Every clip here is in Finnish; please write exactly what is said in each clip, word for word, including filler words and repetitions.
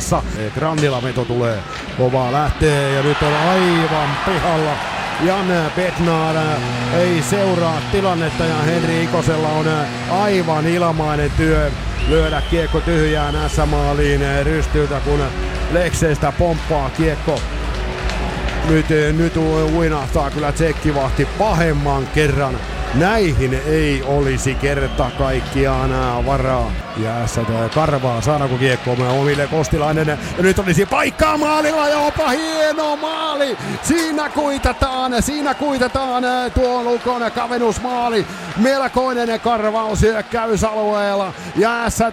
maassa. Grannila veto tulee, kovaa lähtee ja nyt on aivan pihalla. Jan Bednar ei seuraa tilannetta ja Henri Ikosella on aivan ilmainen työ lyödä kiekko tyhjään S-maaliin rystyltä, kun Lekseistä pomppaa kiekko. Nyt, nyt uinahtaa kyllä tsekkivahti pahemman kerran. Näihin ei olisi kerta kaikkiaan varaa. Ja S karvaa saadaanko kiekkoa omille Kostilainen. Ja nyt olisi paikkaa maalilla, jopa hieno maali. Siinä kuitataan, siinä kuitataan tuo Lukon kavennusmaali. Melkoinen karvaus hyökkäysalueella. Ja S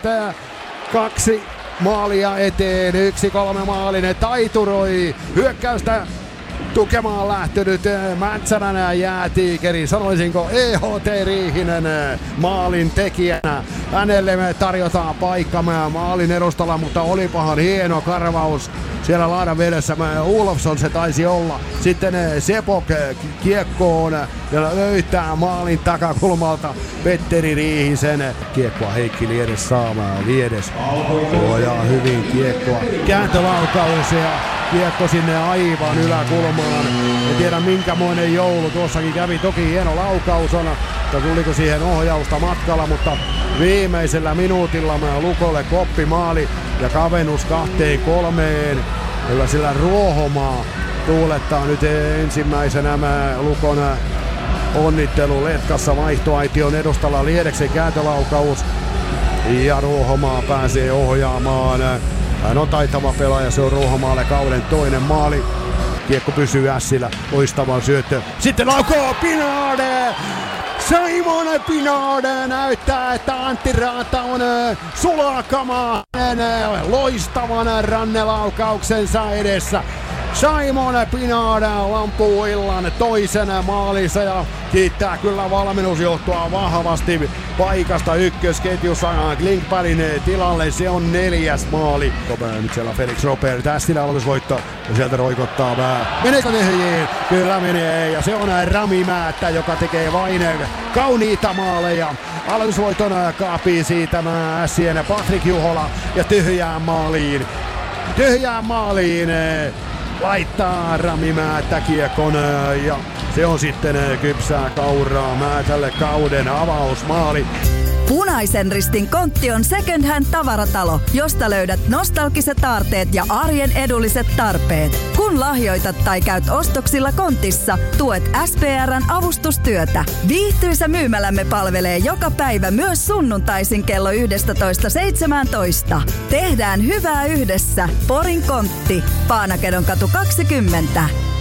kaksi maalia eteen, yksi kolme maalinen taituroi hyökkäystä tukemaan lähtenyt Mäntsälän jäätiikeri, sanoisinko E H T Riihinen maalin tekijänä. Hänelle me tarjotaan paikka maalin edustalla, mutta olipahan hieno karvaus siellä laidan vedessä. Olofsson se taisi olla. Sitten Sepok kiekkoon ja löytää maalin takakulmalta Petteri Riihisen. Kiekkoa Heikki Liedes saamaan. Liedes suojaa hyvin kiekkoa. Kääntölaukaus ja kiekko sinne aivan yläkulmaan. En tiedä minkämoinen joulu tuossakin kävi. Toki hieno laukaus on, mutta tuliko siihen ohjausta matkalla, mutta viimeisellä minuutilla Lukolle koppimaali ja kavennus kahteen kolmeen. Kyllä sillä Ruohomaa tuulettaa nyt ensimmäisenä Lukon onnittelu Letkassa vaihtoaition edustalla. Liedeksen kääntölaukaus ja Ruohomaa pääsee ohjaamaan. Hän on taitava pelaaja, se on Ruohomaalle kauden toinen maali. Kiekko pysyy Ässillä, loistava syöttö. Sitten laukoo Pinarde! Simon Pinarde näyttää, että Antti Raata on sulakamaa hänen loistavan rannelaukauksensa edessä. Simon Pinarde lampuu illan toisen maalinsa ja kiittää kyllä valmennusjohtoa vahvasti paikasta ykkösketjussa Klingbergin tilalle. Se on neljäs maali. Nyt siellä Felix Robert, Ästilä aloitusvoitto ja sieltä roikottaa Mää. Meneekö Nehjiin? Kyllä menee ja se on Rami Määttä, joka tekee vain kauniita maaleja. Aloitusvoiton kaapii siitä Ässien Patrik Juhola ja tyhjään maaliin. Tyhjään maaliin laittaa Rami Määttä kiekon ja se on sitten kypsää kauraa Määtälle kauden avausmaali. Punaisen Ristin kontti on second hand tavaratalo, josta löydät nostalgiset aarteet ja arjen edulliset tarpeet. Kun lahjoitat tai käyt ostoksilla kontissa, tuet S P R:n avustustyötä. Viihtyisä myymälämme palvelee joka päivä myös sunnuntaisin kello yksitoista seitsemäntoista. Tehdään hyvää yhdessä. Porin kontti. Paanakedonkatu kaksikymmentä.